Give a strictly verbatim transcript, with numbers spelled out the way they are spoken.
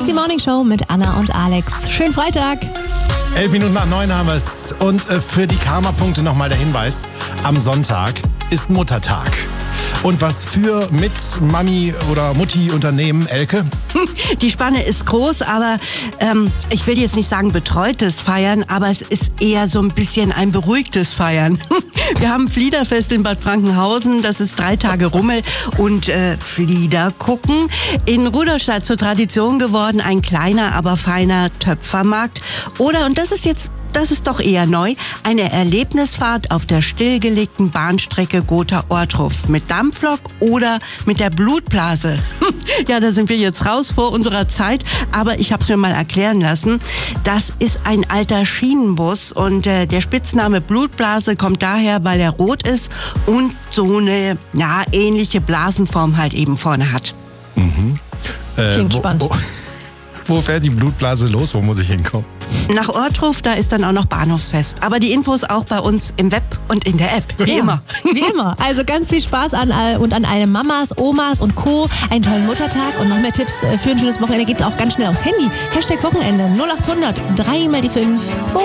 ist die Morning Show mit Anna und Alex. Schönen Freitag. Elf Minuten nach neun haben wir es. Und äh, für die Karma-Punkte nochmal der Hinweis. Am Sonntag ist Muttertag. Und was für mit Mami oder Mutti unternehmen, Elke? Die Spanne ist groß, aber ähm, ich will jetzt nicht sagen betreutes Feiern, aber es ist eher so ein bisschen ein beruhigtes Feiern. Wir haben Fliederfest in Bad Frankenhausen, das ist drei Tage Rummel und äh, Flieder gucken. In Rudolstadt zur Tradition geworden, ein kleiner, aber feiner Töpfermarkt. Oder, und das ist jetzt Das ist doch eher neu, eine Erlebnisfahrt auf der stillgelegten Bahnstrecke Gotha-Ortruf mit Dampflok oder mit der Blutblase. Ja, da sind wir jetzt raus vor unserer Zeit, aber ich habe es mir mal erklären lassen. Das ist ein alter Schienenbus und äh, der Spitzname Blutblase kommt daher, weil er rot ist und so eine ja, ähnliche Blasenform halt eben vorne hat. Mhm. Äh, Klingt wo, spannend. Wo, wo fährt die Blutblase los? Wo muss ich hinkommen? Nach Ortruf, da ist dann auch noch Bahnhofsfest. Aber die Infos auch bei uns im Web und in der App, wie Ja, immer. Wie immer. Also ganz viel Spaß an all, und an alle Mamas, Omas und Co. Einen tollen Muttertag und noch mehr Tipps für ein schönes Wochenende gibt es auch ganz schnell aufs Handy. Hashtag Wochenende null acht hundert drei mal die fünf zwei.